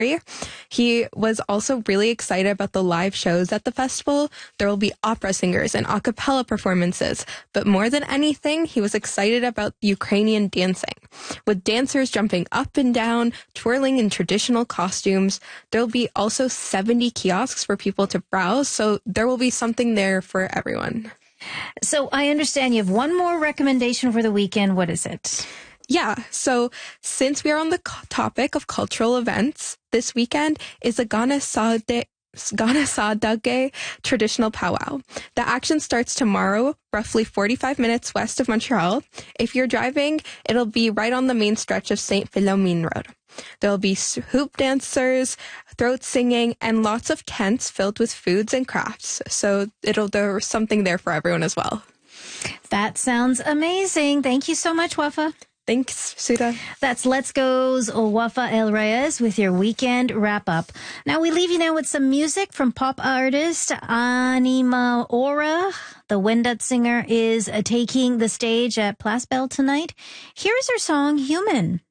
He was also really excited about the live shows at the festival. There will be opera singers and a cappella performances. But more than anything, he was excited about Ukrainian dancing. With dancers jumping up and down, twirling in traditional costumes, there will be also 70 kiosks for people to browse. So there will be something there for everyone. So I understand you have one more recommendation for the weekend. What is it? Yeah, so since we are on the topic of cultural events, this weekend is a Ganasadage traditional powwow. The action starts tomorrow, roughly 45 minutes west of Montreal. If you're driving, it'll be right on the main stretch of St. Philomene Road. There'll be hoop dancers, throat singing, and lots of tents filled with foods and crafts. So there's something there for everyone as well. That sounds amazing. Thank you so much, Wafa. Thanks, Sudha. That's Let's Go's Wafa El Reyes with your weekend wrap-up. Now we leave you now with some music from pop artist Anima Aura. The Wendat singer is taking the stage at Place Belle tonight. Here's her song, Human.